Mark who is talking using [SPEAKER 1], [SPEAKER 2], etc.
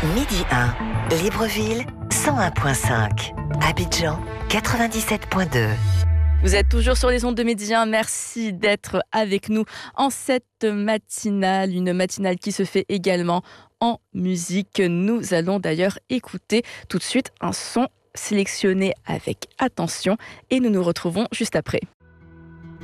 [SPEAKER 1] Midi 1, Libreville, 101.5. Abidjan, 97.2.
[SPEAKER 2] Vous êtes toujours sur les ondes de Midi 1. Merci d'être avec nous en cette matinale, une matinale qui se fait également en musique. Nous allons d'ailleurs écouter tout de suite un son sélectionné avec attention et nous nous retrouvons juste après.